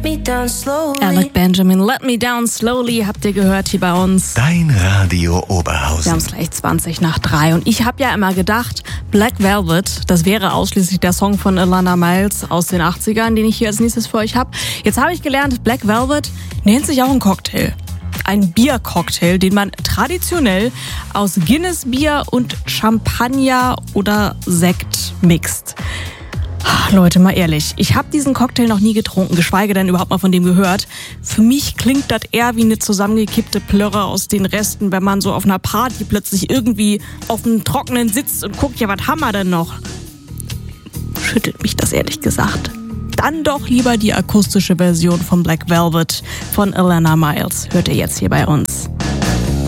me down slowly. Alec Benjamin, Let Me Down Slowly, habt ihr gehört hier bei uns. Dein Radio Wir Oberhausen. haben es gleich 20:03 und ich habe ja immer gedacht, Black Velvet, das wäre ausschließlich der Song von Alana Miles aus den 80ern, den ich hier als nächstes für euch habe. Jetzt habe ich gelernt, Black Velvet nennt sich auch ein Cocktail. Ein Biercocktail, den man traditionell aus Guinness-Bier und Champagner oder Sekt mixt. Leute, mal ehrlich, ich habe diesen Cocktail noch nie getrunken, geschweige denn überhaupt mal von dem gehört. Für mich klingt das eher wie eine zusammengekippte Plörre aus den Resten, wenn man so auf einer Party plötzlich irgendwie auf einem Trockenen sitzt und guckt, ja, was haben wir denn noch? Schüttelt mich das ehrlich gesagt. Dann doch lieber die akustische Version von Black Velvet von Alana Miles. Hört ihr jetzt hier bei uns.